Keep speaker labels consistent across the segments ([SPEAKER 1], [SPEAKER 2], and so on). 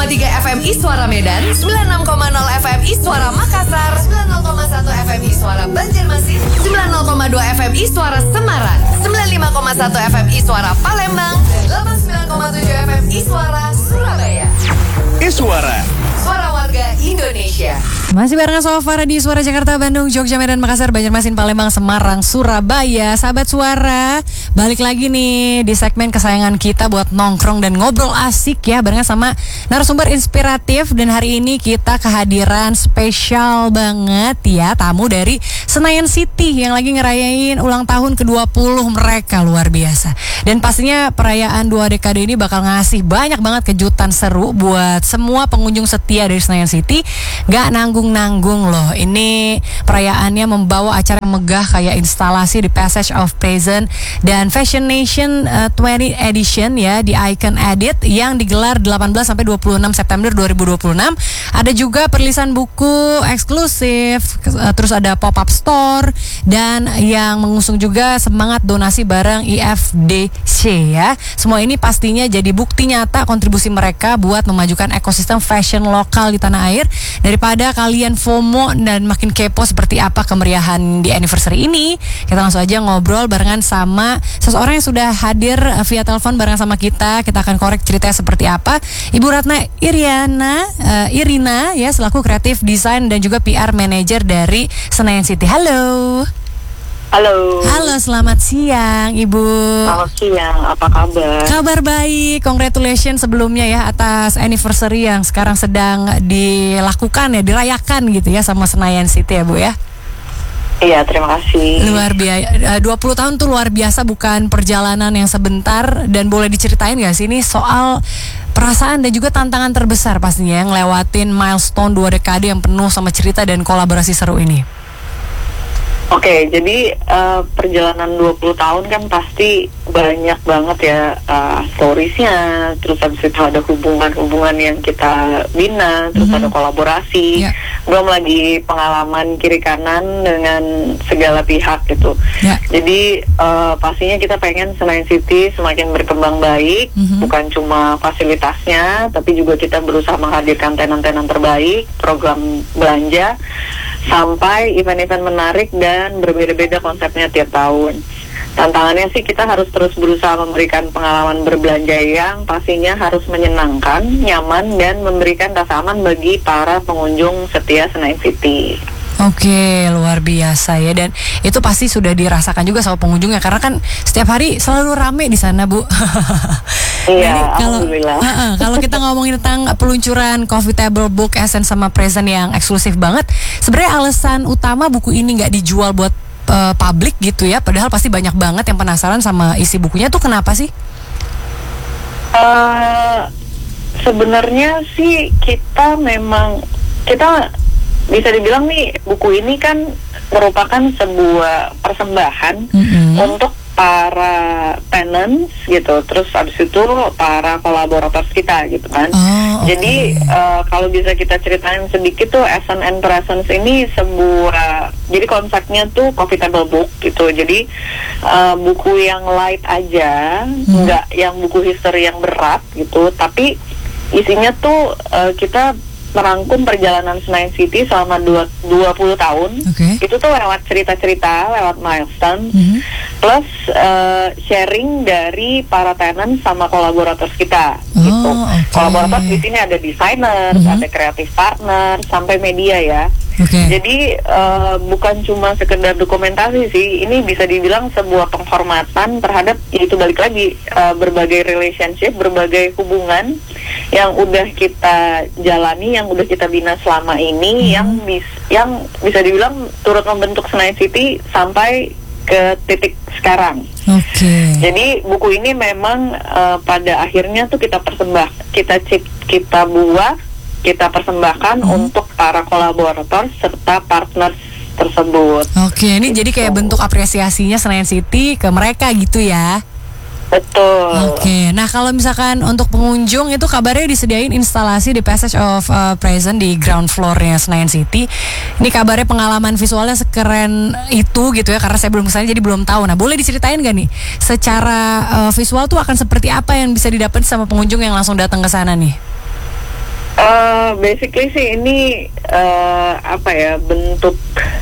[SPEAKER 1] 95,3 FM Iswara Medan, 96,0 FM Iswara Makassar, 90,1 FM Iswara Banjarmasin, 90,2 FM Iswara Semarang, 95,1 FM Iswara Palembang, dan 89,7 FM Iswara Surabaya.
[SPEAKER 2] Iswara,
[SPEAKER 1] Suara warga Indonesia.
[SPEAKER 3] Masih barengan Sofara di Suara Jakarta, Bandung, Jogja, Medan, Makassar, Banjarmasin, Palembang, Semarang, Surabaya. Sahabat Suara, balik lagi nih di segmen kesayangan kita buat nongkrong dan ngobrol asik ya, barengan sama narasumber inspiratif. Dan hari ini kita kehadiran spesial banget ya, tamu dari Senayan City yang lagi ngerayain ulang tahun ke-20 mereka, luar biasa. Dan pastinya perayaan 2 dekade ini bakal ngasih banyak banget kejutan seru buat semua pengunjung setia dari Senayan City. Gak nanggung-nanggung loh. Ini perayaannya membawa acara yang megah kayak instalasi di Passage of Present dan Fashion Nation 20 Edition ya di Icon Edit yang digelar 18 sampai 26 September 2026. Ada juga perilisan buku eksklusif, terus ada pop-up store dan yang mengusung juga semangat donasi bareng IFDC ya. Semua ini pastinya jadi bukti nyata kontribusi mereka buat memajukan ekosistem fashion lokal di tanah air. Daripada kalian FOMO dan makin kepo seperti apa kemeriahan di anniversary ini, kita langsung aja ngobrol barengan sama seseorang yang sudah hadir via telepon bareng sama kita. Kita akan korek ceritanya seperti apa. Ibu Ratna Irina ya, selaku kreatif desain dan juga PR manager dari Senayan City. Halo. Halo, selamat siang Ibu.
[SPEAKER 4] Selamat siang, apa kabar?
[SPEAKER 3] Kabar baik, congratulations sebelumnya ya atas anniversary yang sekarang sedang dilakukan ya, dirayakan gitu ya sama Senayan City ya Bu ya.
[SPEAKER 4] Iya, terima kasih.
[SPEAKER 3] Luar biasa, 20 tahun tuh luar biasa, bukan perjalanan yang sebentar. Dan boleh diceritain gak sih ini soal perasaan dan juga tantangan terbesar pastinya yang ngelewatin milestone 2 dekade yang penuh sama cerita dan kolaborasi seru ini?
[SPEAKER 4] Oke, jadi perjalanan 20 tahun kan pasti banyak banget ya storiesnya. Terus habis itu ada hubungan-hubungan yang kita bina, terus ada kolaborasi, belum lagi pengalaman kiri kanan dengan segala pihak gitu. Jadi pastinya kita pengen Senayan City semakin berkembang baik, bukan cuma fasilitasnya, tapi juga kita berusaha menghadirkan tenan-tenan terbaik, program belanja, sampai event-event menarik dan berbeda-beda konsepnya tiap tahun. Tantangannya sih kita harus terus berusaha memberikan pengalaman berbelanja yang pastinya harus menyenangkan, nyaman, dan memberikan rasa aman bagi para pengunjung setia Senayan City.
[SPEAKER 3] Oke, luar biasa ya, dan itu pasti sudah dirasakan juga sama pengunjungnya karena kan setiap hari selalu rame di sana, Bu.
[SPEAKER 4] Iya, alhamdulillah.
[SPEAKER 3] Kalau kita ngomongin tentang peluncuran Coffee Table Book Essence sama Present yang eksklusif banget, sebenarnya alasan utama buku ini nggak dijual buat publik gitu ya, padahal pasti banyak banget yang penasaran sama isi bukunya tuh, kenapa sih?
[SPEAKER 4] Sebenarnya sih kita bisa dibilang nih, buku ini kan merupakan sebuah persembahan untuk para tenants gitu, terus habis itu para kolaborator kita gitu kan. Jadi kalau bisa kita ceritain sedikit tuh, Essence and Presence ini jadi konsepnya tuh Coffee Table Book gitu. Jadi buku yang light aja, nggak yang buku history yang berat gitu, tapi isinya tuh kita merangkum perjalanan Senayan City selama 20 tahun. Itu tuh lewat cerita-cerita, lewat milestone, plus sharing dari para tenant sama kolaborator kita gitu. Kolaborator di sini ada desainer, ada kreatif partner, sampai media ya. Jadi bukan cuma sekedar dokumentasi sih, ini bisa dibilang sebuah penghormatan terhadap, itu balik lagi berbagai relationship, berbagai hubungan yang udah kita jalani, yang udah kita bina selama ini, yang bisa dibilang turut membentuk Senayan City sampai ke titik sekarang. Jadi buku ini memang pada akhirnya tuh kita buat, kita persembahkan untuk para kolaborator serta partner tersebut.
[SPEAKER 3] Ini jadi kayak bentuk apresiasinya Senayan City ke mereka gitu ya.
[SPEAKER 4] Betul.
[SPEAKER 3] Nah kalau misalkan untuk pengunjung itu kabarnya disediain instalasi di Passage of Present di ground floor-nya Senayan City. Ini kabarnya pengalaman visualnya sekeren itu gitu ya, karena saya belum kesana jadi belum tahu. Nah boleh diceritain gak nih secara visual tuh akan seperti apa yang bisa didapat sama pengunjung yang langsung datang ke sana nih?
[SPEAKER 4] Basically sih ini apa ya, bentuk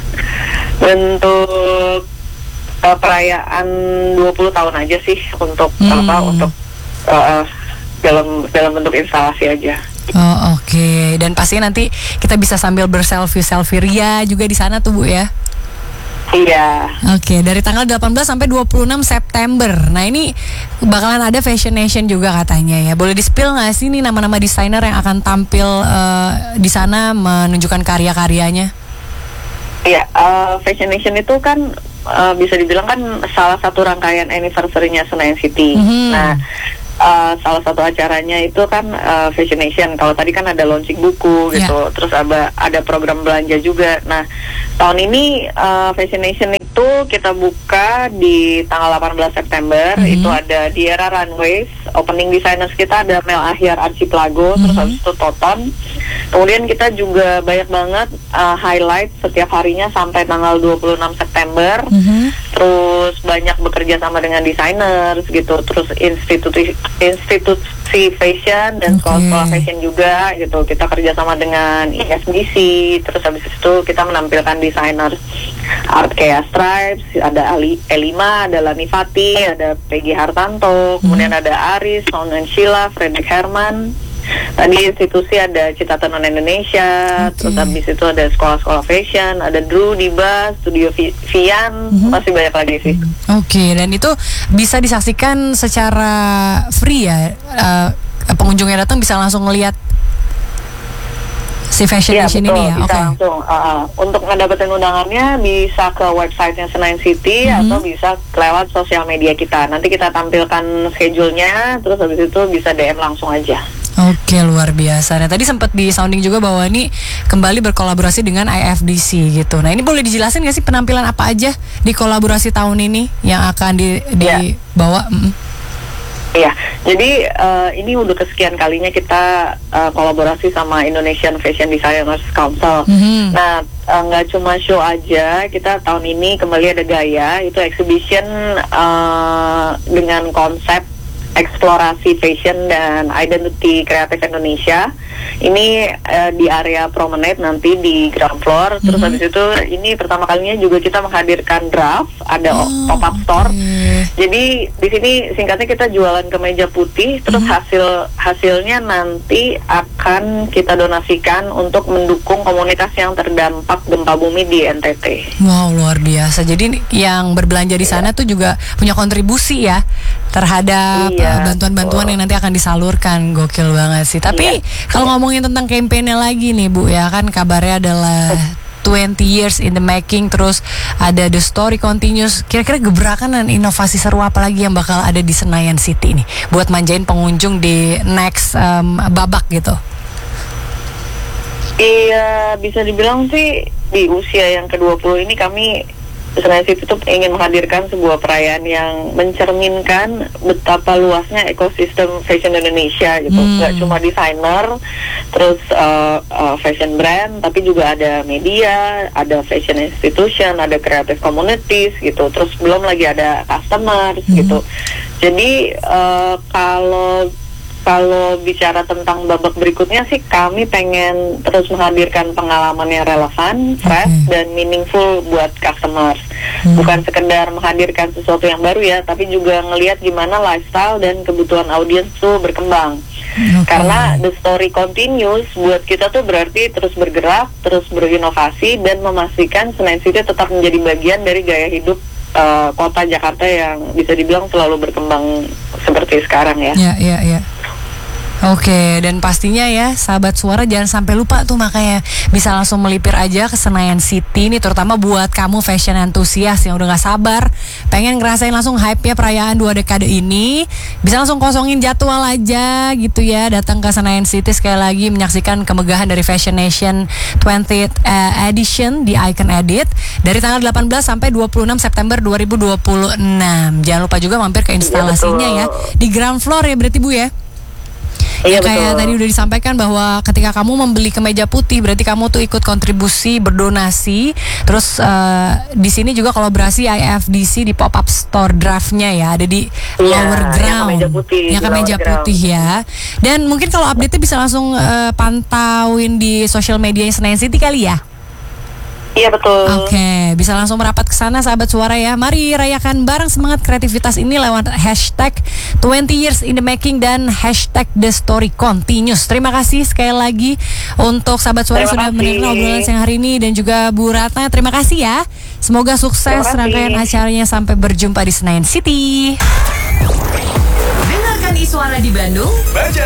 [SPEAKER 4] perayaan 20 tahun aja sih untuk untuk dalam bentuk instalasi aja.
[SPEAKER 3] Oh, oke. Dan pasti nanti kita bisa sambil berselfie ria juga di sana tuh, Bu ya.
[SPEAKER 4] Iya.
[SPEAKER 3] Oke, dari tanggal 18 sampai 26 September. Nah, ini bakalan ada Fashion Nation juga katanya ya. Boleh di-spill nggak sih nih nama-nama desainer yang akan tampil di sana menunjukkan karya-karyanya?
[SPEAKER 4] Iya, Fashion Nation itu kan bisa dibilang kan salah satu rangkaian anniversary-nya Senayan City. Nah, salah satu acaranya itu kan Fashion Nation. Kalau tadi kan ada launching buku gitu, terus ada program belanja juga. Nah, tahun ini Fashion Nation itu kita buka di tanggal 18 September. Itu ada di era Runways. Opening designers kita ada Mel Ahyar Archipelago, terus habis itu Toton. Kemudian kita juga banyak banget highlight setiap harinya sampai tanggal 26 September. Terus banyak bekerja sama dengan designers gitu, terus institusi fashion dan sekolah-sekolah fashion juga gitu. Kita kerjasama dengan ISBC, terus habis itu kita menampilkan desainer art kayak Stripes, ada Elima, ada Lani Fati, ada Peggy Hartanto, kemudian ada Aris, Sonnen Sheila, Fredrik Herman. Tadi institusi ada Cita Tenun Indonesia, terus habis itu ada sekolah-sekolah fashion, ada Drew, Diba, Studio Vian, masih banyak lagi sih.
[SPEAKER 3] Oke, dan itu bisa disaksikan secara free ya? Pengunjung yang datang bisa langsung ngelihat si Fashion Nation ini ya?
[SPEAKER 4] Bisa langsung. Untuk mendapatkan undangannya bisa ke websitenya Senayan City atau bisa lewat sosial media kita. Nanti kita tampilkan schedule-nya, terus habis itu bisa DM langsung aja.
[SPEAKER 3] Oke, luar biasa. Nah, tadi sempat di sounding juga bahwa ini kembali berkolaborasi dengan IFDC gitu. Nah, ini boleh dijelasin nggak sih penampilan apa aja di kolaborasi tahun ini yang akan dibawa?
[SPEAKER 4] Iya, jadi ini udah kesekian kalinya kita kolaborasi sama Indonesian Fashion Designers Council. Nah, nggak cuma show aja, kita tahun ini kembali ada Gaya, itu exhibition dengan konsep eksplorasi fashion dan identity kreatif Indonesia. Ini di area promenade nanti di ground floor. Terus habis itu ini pertama kalinya juga kita menghadirkan draft, ada pop-up store. Jadi di sini singkatnya kita jualan kemeja putih, terus hasilnya nanti akan kita donasikan untuk mendukung komunitas yang terdampak gempa bumi di NTT.
[SPEAKER 3] Wow, luar biasa. Jadi yang berbelanja di sana tuh juga punya kontribusi ya terhadap bantuan-bantuan yang nanti akan disalurkan. Gokil banget sih. Tapi kalau ngomongin tentang kampanye lagi nih Bu ya, kan kabarnya adalah 20 years in the making, terus ada The Story Continues. Kira-kira gebrakan dan inovasi seru apa lagi yang bakal ada di Senayan City nih buat manjain pengunjung di next babak gitu?
[SPEAKER 4] Iya, bisa dibilang sih di usia yang ke-20 ini kami Senayan City itu ingin menghadirkan sebuah perayaan yang mencerminkan betapa luasnya ekosistem fashion Indonesia gitu. Nggak cuma desainer, terus fashion brand, tapi juga ada media, ada fashion institution, ada creative communities gitu. Terus belum lagi ada customers gitu. Jadi kalau bicara tentang babak berikutnya sih, kami pengen terus menghadirkan pengalaman yang relevan, fresh, dan meaningful buat customers. Bukan sekedar menghadirkan sesuatu yang baru ya, tapi juga ngelihat gimana lifestyle dan kebutuhan audiens tuh berkembang. Karena the story continues buat kita tuh berarti terus bergerak, terus berinovasi, dan memastikan Senayan City tetap menjadi bagian dari gaya hidup kota Jakarta yang bisa dibilang selalu berkembang seperti sekarang ya.
[SPEAKER 3] Iya. Oke, dan pastinya ya sahabat Suara jangan sampai lupa tuh, makanya bisa langsung melipir aja ke Senayan City nih, terutama buat kamu fashion enthusiast yang udah gak sabar pengen ngerasain langsung hype-nya perayaan 2 dekade ini. Bisa langsung kosongin jadwal aja gitu ya, datang ke Senayan City sekali lagi menyaksikan kemegahan dari Fashion Nation 20th edition di Icon Edit dari tanggal 18 sampai 26 September 2026. Jangan lupa juga mampir ke instalasinya ya di ground floor ya berarti Bu ya.
[SPEAKER 4] Iya,
[SPEAKER 3] kayak
[SPEAKER 4] betul.
[SPEAKER 3] tadi udah disampaikan bahwa ketika kamu membeli kemeja putih berarti kamu tuh ikut kontribusi berdonasi. Terus di sini juga kolaborasi IFDC di pop-up store draftnya ya, ada di
[SPEAKER 4] Iya,
[SPEAKER 3] Lower
[SPEAKER 4] yang
[SPEAKER 3] Ground.
[SPEAKER 4] kemeja putih,
[SPEAKER 3] Yang
[SPEAKER 4] di
[SPEAKER 3] kemeja
[SPEAKER 4] Lower Ground.
[SPEAKER 3] putih ya. Dan mungkin kalau update-nya bisa langsung pantauin di sosial medianya Senayan City kali ya.
[SPEAKER 4] Iya betul.
[SPEAKER 3] Oke, bisa langsung merapat ke sana sahabat suara ya. Mari rayakan bareng semangat kreativitas ini lewat hashtag 20 years in the making dan hashtag the story continues. Terima kasih sekali lagi untuk sahabat suara
[SPEAKER 4] Terima
[SPEAKER 3] sudah
[SPEAKER 4] kasih.
[SPEAKER 3] mendengar obrolan siang hari ini, dan juga Bu Ratna. Terima kasih ya. Semoga sukses
[SPEAKER 4] Terima kasih.
[SPEAKER 3] rangkaian acaranya, sampai berjumpa di Senayan City.
[SPEAKER 1] Dengarkan Iswara di Bandung,
[SPEAKER 2] Banjarmasin